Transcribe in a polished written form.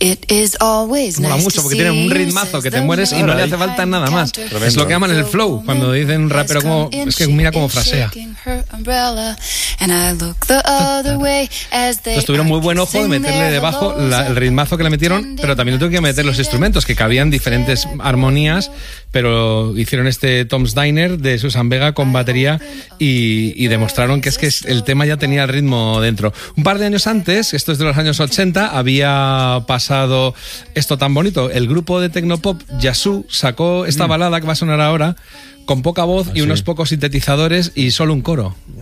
Mola mucho porque tiene un ritmazo que te mueres y no le hace falta nada más. Tremendo. Es lo que llaman el flow, cuando dicen un rapero como... Es que mira cómo frasea. Entonces tuvieron muy buen ojo de meterle debajo el ritmazo que le metieron, pero también tuve que meter los instrumentos, que cabían diferentes armonías, pero hicieron este Tom's Diner de Susan Vega con batería y demostraron que el tema ya tenía el ritmo dentro. Un par de años antes, esto es de los años 80, había pasado esto tan bonito. El grupo de tecnopop Yazoo sacó esta balada que va a sonar ahora, con poca voz y unos pocos sintetizadores y solo un coro.